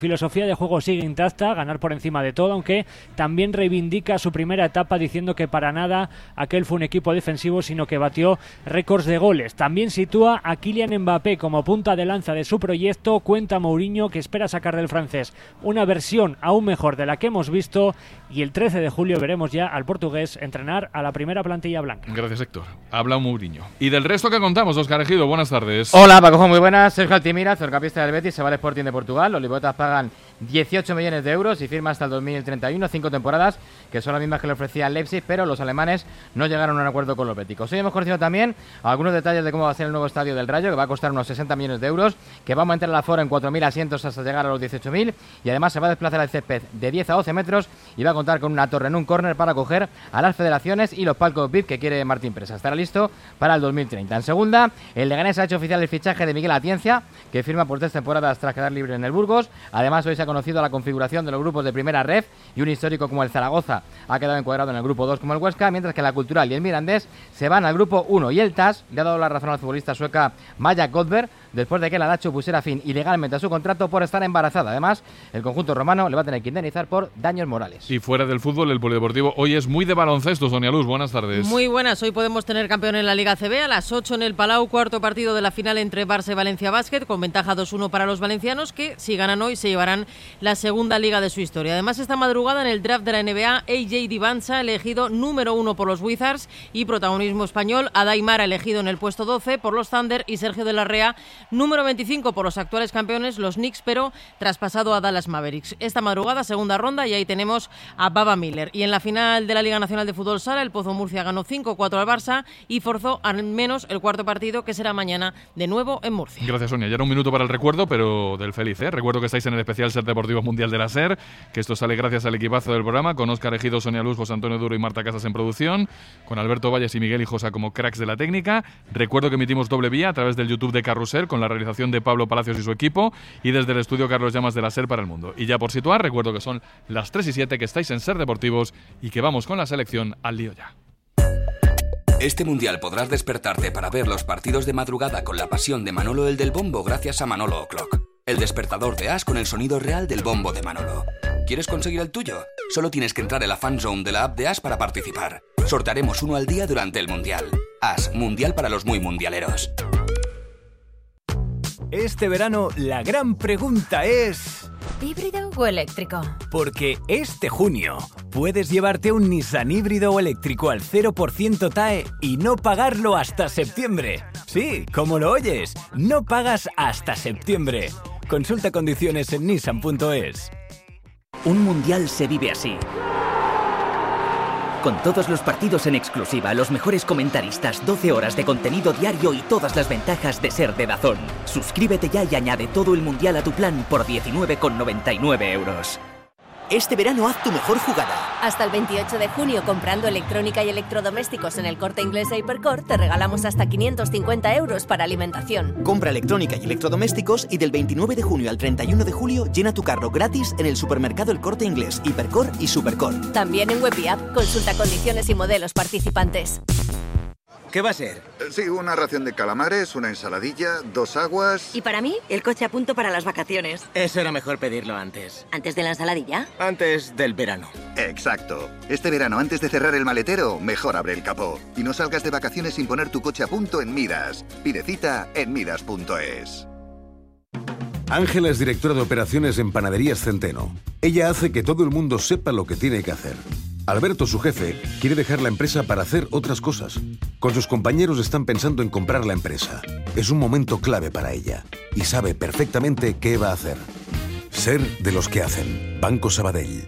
filosofía de juego sigue intacta, ganar por encima de todo, aunque también reivindica su primera etapa diciendo que para nada aquel fue un equipo defensivo, sino que batió récords de goles. También sitúa a Kylian Mbappé como punta de lanza de su proyecto. Cuenta Mourinho que espera sacar del francés una versión aún mejor de la que hemos visto, y el 13 de julio veremos ya al portugués entrenar a la primera plantilla blanca. Gracias, Héctor. Habla Mourinho. Y del resto que contamos, Óscar Ejido, buenas tardes. Hola, Paco, muy buenas. Sergio Altimira, centrocampista del Betis, se va al Sporting de Portugal. Los libotas pagan 18 millones de euros y firma hasta el 2031, 5 temporadas, que son las mismas que le ofrecía el Leipzig, pero los alemanes no llegaron a un acuerdo con los béticos. Hoy hemos conocido también algunos detalles de cómo va a ser el nuevo estadio del Rayo, que va a costar unos 60 millones de euros, que va a aumentar el aforo en 4.000 asientos hasta llegar a los 18.000, y además se va a desplazar el césped de 10 a 12 metros y va a contar con una torre en un córner para acoger a las federaciones y los palcos VIP que quiere Martín Presa. Estará listo para el 2030. En segunda, el Leganés ha hecho oficial el fichaje de Miguel Atienza, que firma por 3 temporadas tras quedar libre en el Burgos. Además, hoy se ha conocido la configuración de los grupos de primera ref, y un histórico como el Zaragoza ha quedado encuadrado en el grupo 2 como el Huesca, mientras que la Cultural y el Mirandés se van al grupo 1, y el TAS le ha dado la razón al futbolista sueca Maja Goldberg después de que el Alacho pusiera fin ilegalmente a su contrato por estar embarazada. Además, el conjunto romano le va a tener que indemnizar por daños morales. Y fuera del fútbol, el polideportivo hoy es muy de baloncesto. Sonia Luz, buenas tardes. Muy buenas. Hoy podemos tener campeón en la Liga CB a las 8 en el Palau, cuarto partido de la final entre Barça y Valencia Basket, con ventaja 2-1 para los valencianos, que si ganan hoy se llevarán la segunda liga de su historia. Además, esta madrugada en el draft de la NBA, AJ Divanza elegido número 1 por los Wizards, y protagonismo español, Adai Mara elegido en el puesto 12 por los Thunder, y Sergio de la Rea número 25 por los actuales campeones, los Knicks, pero traspasado a Dallas Mavericks. Esta madrugada, segunda ronda, y ahí tenemos a Baba Miller. Y en la final de la Liga Nacional de Fútbol Sala, el Pozo Murcia ganó 5-4 al Barça y forzó al menos el cuarto partido, que será mañana de nuevo en Murcia. Gracias, Sonia. Ya era un minuto para el recuerdo, pero del feliz, ¿eh? Recuerdo que estáis en el especial Ser Deportivo Mundial de la SER, que esto sale gracias al equipazo del programa, con Óscar Ejido, Sonia Luz, José Antonio Duro y Marta Casas en producción, con Alberto Valles y Miguel Hijosa como cracks de la técnica. Recuerdo que emitimos doble vía a través del YouTube de Carrusel, con la realización de Pablo Palacios y su equipo, y desde el estudio Carlos Llamas de la SER para el mundo. Y ya por situar, recuerdo que son las 3:07, que estáis en Ser Deportivos y que vamos con la selección al lío ya. Este mundial podrás despertarte para ver los partidos de madrugada con la pasión de Manolo el del Bombo gracias a Manolo O'Clock, el despertador de As con el sonido real del bombo de Manolo. ¿Quieres conseguir el tuyo? Solo tienes que entrar en la fanzone de la app de As para participar. Sortearemos uno al día durante el mundial. As, mundial para los muy mundialeros. Este verano la gran pregunta es... ¿híbrido o eléctrico? Porque este junio puedes llevarte un Nissan híbrido o eléctrico al 0% TAE y no pagarlo hasta septiembre. Sí, como lo oyes, no pagas hasta septiembre. Consulta condiciones en nissan.es. Un mundial se vive así. Con todos los partidos en exclusiva, los mejores comentaristas, 12 horas de contenido diario y todas las ventajas de ser de DAZN. Suscríbete ya y añade todo el mundial a tu plan por 19,99 euros. Este verano haz tu mejor jugada. Hasta el 28 de junio, comprando electrónica y electrodomésticos en el Corte Inglés e Hipercor, te regalamos hasta 550 euros para alimentación. Compra electrónica y electrodomésticos y del 29 de junio al 31 de julio llena tu carro gratis en el supermercado El Corte Inglés, Hipercor y Supercor. También en web y app. Consulta condiciones y modelos participantes. ¿Qué va a ser? Sí, una ración de calamares, una ensaladilla, 2 aguas... Y para mí, el coche a punto para las vacaciones. Eso era mejor pedirlo antes. ¿Antes de la ensaladilla? Antes del verano. Exacto. Este verano, antes de cerrar el maletero, mejor abre el capó. Y no salgas de vacaciones sin poner tu coche a punto en Midas. Pide cita en midas.es. Ángela es directora de operaciones en Panaderías Centeno. Ella hace que todo el mundo sepa lo que tiene que hacer. Alberto, su jefe, quiere dejar la empresa para hacer otras cosas. Con sus compañeros están pensando en comprar la empresa. Es un momento clave para ella y sabe perfectamente qué va a hacer. Ser de los que hacen. Banco Sabadell.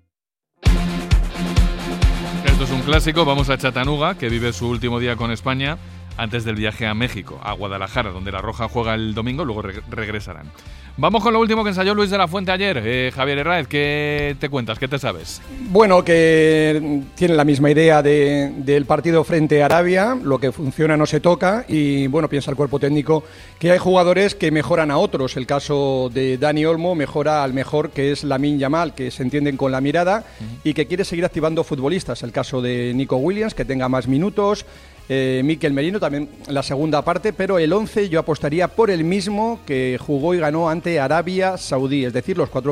Esto es un clásico. Vamos a Chattanooga, que vive su último día con España antes del viaje a México, a Guadalajara, donde la Roja juega el domingo, luego regresarán. Vamos con lo último que ensayó Luis de la Fuente ayer. Javier Herráez, ¿qué te cuentas? ¿Qué te sabes? Bueno, que tiene la misma idea del partido frente a Arabia, lo que funciona no se toca, y bueno, piensa el cuerpo técnico que hay jugadores que mejoran a otros. El caso de Dani Olmo mejora al mejor, que es Lamine Yamal, que se entienden con la mirada y que quiere seguir activando futbolistas. El caso de Nico Williams, que tenga más minutos. Mikel Merino, también la segunda parte, pero el 11 yo apostaría por el mismo que jugó y ganó ante Arabia Saudí, es decir, los 4